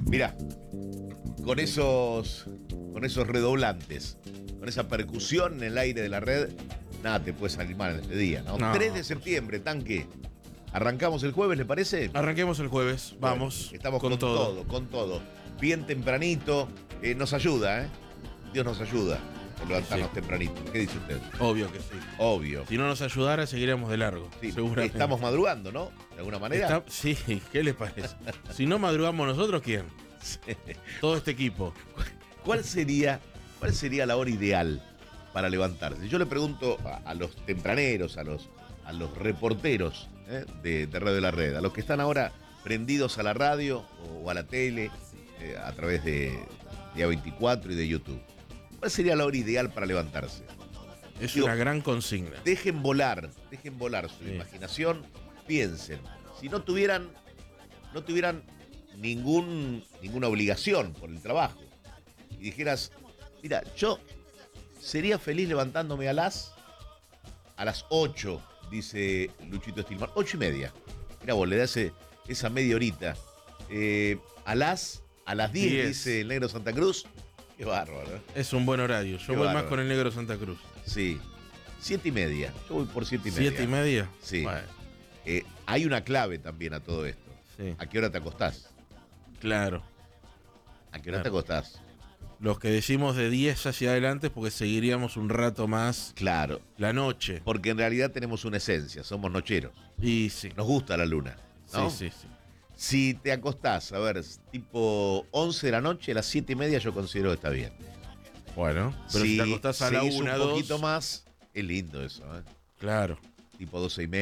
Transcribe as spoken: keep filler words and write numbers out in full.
Mirá, con esos, con esos redoblantes, con esa percusión en el aire de la red, nada te puede salir mal en este día, ¿no? No. tres de septiembre, tanque. ¿Arrancamos el jueves, le parece? Arranquemos el jueves, Bueno, vamos. estamos con, con todo. todo. con todo. Bien tempranito. Eh, nos ayuda, ¿eh? Dios nos ayuda por levantarnos Sí. tempranito. ¿Qué dice usted? Obvio que sí. Obvio. Si no nos ayudara, seguiríamos de largo. Sí, seguramente. estamos madrugando, ¿no? De alguna manera. Está- sí, ¿qué les parece? Si no madrugamos nosotros, ¿quién? Todo este equipo. ¿Cuál sería, ¿Cuál sería la hora ideal para levantarse? Yo le pregunto a, a los tempraneros, a los, a los reporteros ¿eh? de, de Radio La Red, a los que están ahora prendidos a la radio o a la tele eh, a través de Día veinticuatro y de YouTube. ¿Cuál sería la hora ideal para levantarse? Es Digo, una gran consigna. Dejen volar, dejen volar su Sí. imaginación, piensen. Si no tuvieran, no tuvieran ningún, ninguna obligación por el trabajo, y dijeras, mira, yo sería feliz levantándome a las a las ocho, dice Luchito Estilmar, ocho y media. Mira vos, le das ese- esa media horita. Eh, a las a las diez, diez. dice el Negro Santa Cruz. Qué bárbaro, ¿eh? Es un buen horario. Yo Qué voy bárbaro. más con el negro Santa Cruz. Sí. Siete y media. Yo voy por siete y media. ¿Siete y media? Sí. Bueno, Eh, hay una clave también a todo esto. sí. ¿A qué hora te acostás? Claro. ¿A qué hora Claro. te acostás? Los que decimos de diez hacia adelante es porque seguiríamos un rato más Claro, la noche. porque en realidad tenemos una esencia, somos nocheros. Y sí. Nos gusta la luna, ¿no? Sí, sí, sí. Si te acostás, a ver, tipo once de la noche, a las siete y media yo considero que está bien. Bueno, pero si, te acostás a la seguís una, un dos. poquito más, es lindo eso, ¿eh? Claro. Tipo doce y media.